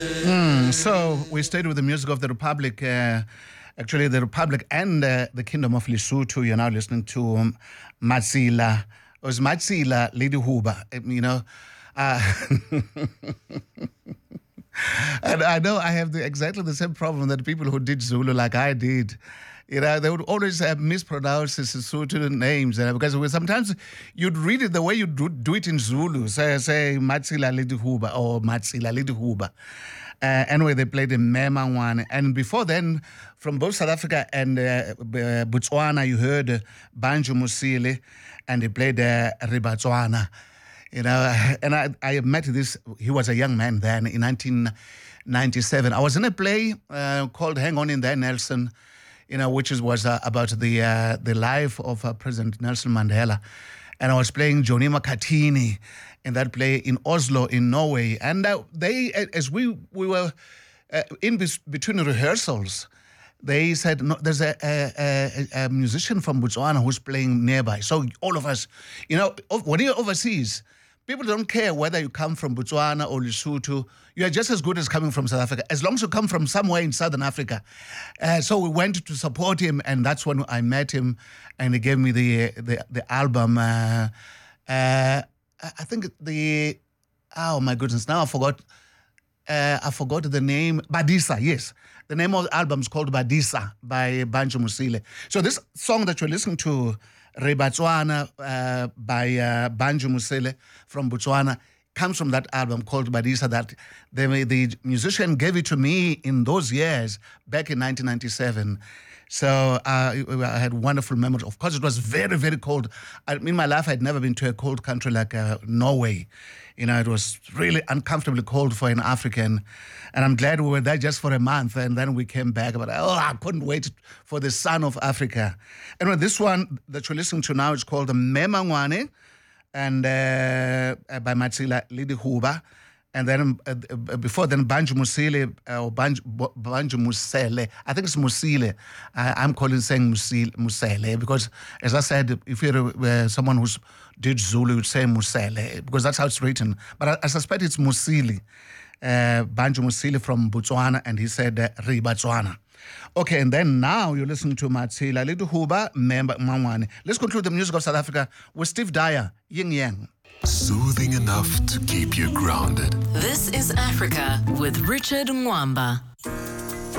So we stayed with the music of the Republic, actually the Republic and the Kingdom of Lesotho. You're now listening to Matsila. It was Matsila, Lady Huba, Uh, and I know I have exactly the same problem that people who did Zulu like I did. They would always mispronounce the Sesotho names because sometimes you'd read it the way you do it in Zulu. Say Matsila Lady Huba or Matsila Lady Huba. Anyway, they played the Mema one. And before then, from both South Africa and Botswana, you heard Banjo Musile, and they played Ribatswana. And I met he was a young man then in 1997. I was in a play called Hang On in There, Nelson, which was about the life of President Nelson Mandela. And I was playing Johnny Makatini in that play in Oslo, in Norway. And as we were between rehearsals, they said, no, there's a musician from Botswana who's playing nearby. So all of us, when you're overseas, people don't care whether you come from Botswana or Lesotho. You are just as good as coming from South Africa, as long as you come from somewhere in Southern Africa. So we went to support him, and that's when I met him, and he gave me the album. I think oh my goodness, now I forgot the name. Badisa, yes. The name of the album is called Badisa by Banjo Musile. So this song that you're listening to, Ribatswana by Banjo Musile from Botswana, comes from that album called Badisa that the musician gave it to me in those years, back in 1997. So I had wonderful memories. Of course, it was very, very cold. In my life, I'd never been to a cold country like Norway. It was really uncomfortably cold for an African. And I'm glad we were there just for a month, and then we came back. But I couldn't wait for the sun of Africa. Anyway, this one that you're listening to now is called Memangwane, and by Matsila Lidi Huba. And then before then, Banjo Musile, or Banjo Musele. I think it's Musile. I'm saying Musele because, as I said, if you're someone who did Zulu, you'd say Musele because that's how it's written. But I suspect it's Musili. Banjo Musile from Botswana, and he said Ribatswana. Okay, and then now you're listening to Matsila Lidi Huba, Memangwane. Let's conclude the music of South Africa with Steve Dyer, Yin Yang. Soothing enough to keep you grounded. This is Africa with Richard Mwamba.